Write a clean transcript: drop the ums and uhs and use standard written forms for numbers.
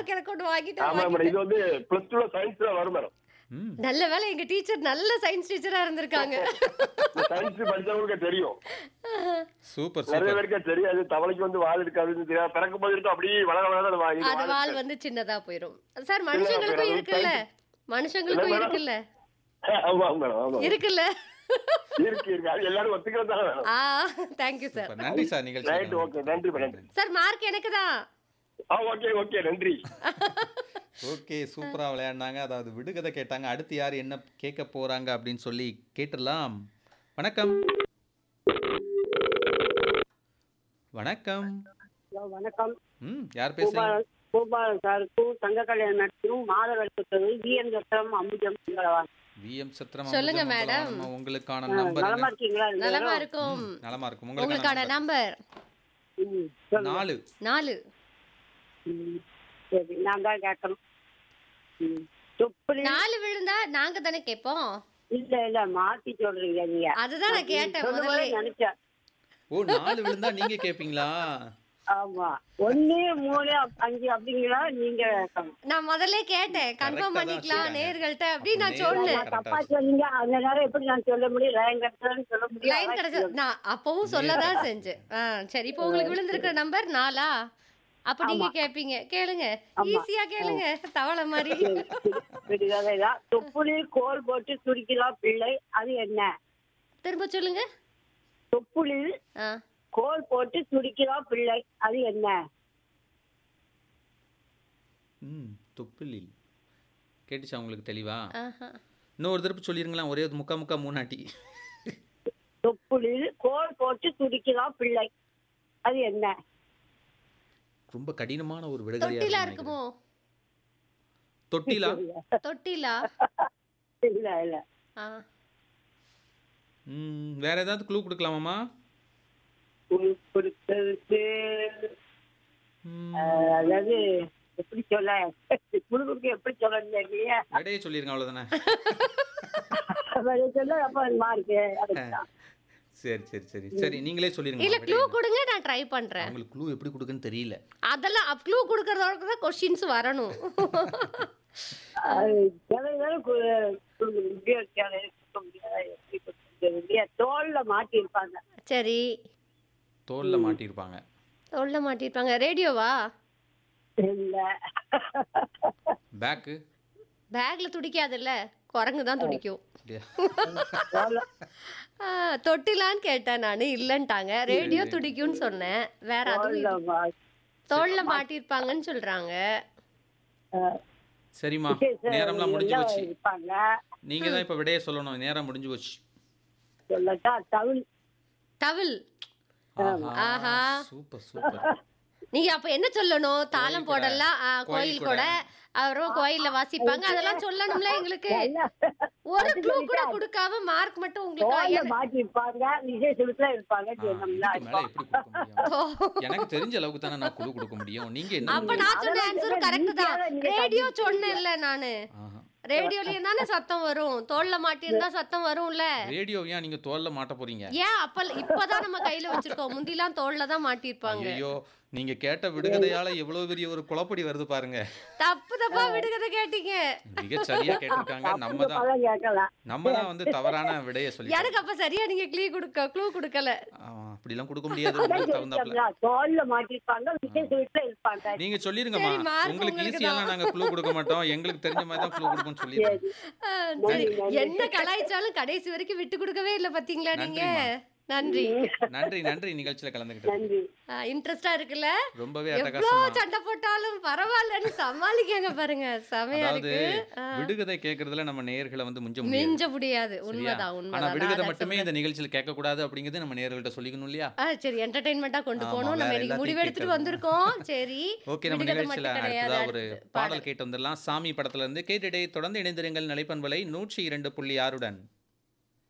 Mark எனக்கு ஒண்ணு வாங்கிட்டேன் ஆமா மேடம். வாங்கிட்டேன். இது வந்து +2ல சயின்ஸ்ல வரும் மேடம். ம். நல்ல வேளை எங்க டீச்சர் நல்ல சயின்ஸ் டீச்சரா இருந்திருக்காங்க. இந்த சயின்ஸ் படிச்சவங்களுக்கு தெரியும். சூப்பர் நிறைய சூப்பர். பேருக்கு தெரியாது. தவளைக்கு வந்து வால் இருக்காதுன்னு தெரியாது. பிறக்கும் போது இருக்கும் அப்படியே வளர அது வால் வால் வந்து சின்னதா போயிரும். சார் மனுஷங்களுக்கும் போயிரும். இருக்குல்ல? மனுஷங்களுக்கும் என்ன மேடம்? இருக்குல்ல? ஆமா மேடம். ஆமா இருக்குல்ல? இருக்கு. அது எல்லாரும் ஒத்துக்கிறது தான் madam. Thank you sir. Super. நன்றி சார் நிகழ்ச்சி. ரைட். ஓகே. நன்றி மேடம். சார் மார்க் எனக்கு தான். ஓகே. நன்றி. ஓகே சூப்பரா விளையாடினாங்க. அதாவது விடுகதை கேட்டாங்க. அடுத்து யார் என்ன கேட்க போறாங்க அப்படின்னு சொல்லி கேட்டுடலாம். வணக்கம். வணக்கம். ஹலோ வணக்கம். யார் பேசுறீங்க? பூபாலன் சாருக்கும் தங்க கல்யாணம் நடத்தும் மாதவர்களுக்கு விஎம் சத்திரம் அம்புஜம் விஎம் சத்திரம் சொல்லுங்க அம்புஜம் மேடம். மங்களவாணம். உங்களுக்கான நம்பர் நலமா என்ன? இருக்கீங்களா? நலமா இருக்கும். நலமா இருக்கும். உங்களுக்கான நம்பர் 4. 4. சரி நான் தான் கேட்கணும். தொப்புள் 4 விழுந்தா நாங்க தானே கேட்போம். இல்ல மாத்தி சொல்றீங்க நீங்க. அதுதான் நான் கேட்டேன் சொல்லும் முதல்ல. போது நினைச்சேன். ஓ 4 விழுந்தா நீங்க கேப்பீங்களா? ஆமா 1 3 5 அப்படிங்களா நீங்க கேட்கணும். நான் முதல்ல கேட்டேன் கன்ஃபார்ம் Correct ஆ தான் பண்ணிக்கலாம் சொல்றாங்க. நேர்கள்ட்ட அப்படி நான் அப்ப சொன்னேன். நேர்கள் தப்பா சொன்னீங்க. அந்த நேரம் எப்படி நான் சொல்ல முடியும்? லைன் கட்டுறேன்னு சொல்ல முடியும். லைன் கிடைச்ச நான் அப்பவும் சொல்லதான் செஞ்சேன். சரி இப்போ உங்களுக்கு விழுந்திருக்கிற நம்பர் 4ஆ? அப்ப நீங்க கேப்பீங்க. கேளுங்க. ஈஸியா கேளுங்க. தவளை மாதிரி. விடுகதைதான். தொப்புளில் கோல் போட்டு துடிக்கலாம் பிள்ளை அது என்ன? திரும்ப சொல்லுங்க. தொப்புளில் ஆ. கோல் போட்டு துடிக்கலாம் பிள்ளை அது என்ன? தொப்பிலில் கேட்டுச்சா உங்களுக்கு தெளிவா? ஆஹா. இன்னொரு தடவை சொல்லிருங்களா? ஒரே முக்கா மூணாட்டி. தொப்புளில் கோல் போட்டு துடிக்கலாம் பிள்ளை அது என்ன? ரொம்ப கடினமான ஒரு விடுகதையா தொட்டிலா இருக்குன்னு இருக்குமோ? தொட்டிலா? தொட்டிலா? இல்ல ஆ. வேற ஏதாவது க்ளூ கொடுக்கலாமாமா? கொடுத்ததுக்கு அதாவது எப்படி சொல்ல குழுவுக்கு எப்படி சொல்லணும் தெரியலையே. விடையே சொல்லிருங்க அவ்வளவுதானே. சொல்ல அப்ப மார்க்கு சரி நீங்களே இல்ல சொல்லிருங்க. க்ளூ கொடுங்க நான் ட்ரை பண்றேன். உங்களுக்கு க்ளூ எப்படி கொடுக்குன்னு தெரியல. அதெல்லாம் க்ளூ கொடுக்கறதோட தான் क्वेश्चंस வரணும். தோல்ல மாட்டி இருப்பாங்க. சரி. தோல்ல மாட்டிருப்பாங்க. தோல்ல மாட்டிருப்பாங்க. ரேடியோவா? இல்ல. பேக்கு? பேக்ல துடிக்காதுல்ல, குரங்கு தான் துடிக்கும். தொட்டிலான்னு கேட்டேன் நானு, இல்லன்ட்டாங்க. ரேடியோ துடிக்கும்னு சொன்னேன். வேற அதுவும் தோல்ல மாட்டிருப்பாங்கன்னு சொல்றாங்க. சரிம்மா நேரம்லாம் முடிஞ்சு போச்சு. நீங்க தான் இப்ப விடைய சொல்லணும். நேரம் முடிஞ்சு போச்சு. தவில். ஆஹா சூப்பர். நீங்க அப்ப என்ன சொல்லணும்? தாளம் போடலாம், கோயில் கூட, அப்புறம் கோயில்ல வாசிப்பாங்க, அதெல்லாம் சொல்லணும்ல எங்களுக்கு. ஒரு க்ளூ கூட கொடுக்காம மார்க் மட்டும் உங்களுக்கு மாட்டிருப்பாங்க. விசேஷத்துல இருப்பாங்க. எனக்கு தெரிஞ்ச அளவுக்கு தானே நான் க்ளூ கொடுக்க முடியும். நீங்க என்ன? அப்ப நான் சொன்ன ஆன்சர் கரெக்ட் தான். ரேடியோ சொன்னேன்ல நானு. ரேடியோலயும் தானே சத்தம் வரும். தோல்ல மாட்டியிருந்தா சத்தம் வரும்ல. ரேடியோ ஏன் நீங்க தோல்ல மாட்ட போறீங்க? ஏன் இப்பதான் நம்ம கையில வச்சிருக்கோம். முந்திலாம் தோல்ல தான் மாட்டிருப்பாங்க. ஐயோ நீங்க கேட்ட விடுகதையால எவ்வளவு பெரிய ஒரு குழப்படி வருது பாருங்க. தப்பா விடுகதை கேட்டீங்க. மிக சரியா கேட்டிருக்காங்க. நம்ம தான் வந்து தவறான விடைய சொல்லி. எனக்கு அப்ப சரியா நீங்க க்ளூ கொடுக்கல. அப்படி எல்லாம் கொடுக்க முடியாது. உங்களுக்கு தகுந்தாப்ல தோல்ல மாட்டிருப்பாங்க. விசேஷத்துல இருப்பாங்க. நீங்க சொல்லிருங்கம்மா. உங்களுக்கு ஈஸியாலாம் நாங்க க்ளூ கொடுக்க மாட்டோம். எங்களுக்கு தெரிஞ்ச மாதிரி தான் க்ளூ கொடுப்போம் சொல்லிருக்கோம். என்ன கலாய்ச்சாலும் கடைசி வரைக்கும் விட்டு கொடுக்கவே இல்ல பாத்தீங்களா நீங்க. நன்றி நிகழ்ச்சியில கலந்துக்கிட்டது. இன்ட்ரெஸ்டா இருக்குல்ல? ரொம்பவே எவ்வளவு சண்டை போட்டாலும் பரவாயில்லன்னு சமாளிக்காங்க பாருங்க. செமையா இருக்கு. விடுகதை கேக்குறதுல நம்ம நேயர்களை வந்து மிஞ்ச முடியாது. உண்மைதான். ஆனா விடுகதை மட்டுமே இந்த நிகழ்ச்சியில கேட்க கூடாது அப்படிங்கறது நம்ம நேயர்கள்ட்ட சொல்லிக்கணும் இல்லையா? சரி என்டர்டெயின்மெண்டா கொண்டு போகணும். நம்ம இன்னைக்கு முடிவு எடுத்துட்டு வந்திருக்கோம். சரி ஓகே. நம்ம நிகழ்ச்சியில அடுத்ததா ஒரு பாடல் கேட்டு வந்துடலாம். சாமி படத்துல இருந்து கேட்டுட்டே தொடர்ந்து இணைந்திருங்கள். நிலைப்பண்பலை 102.6 உடன்.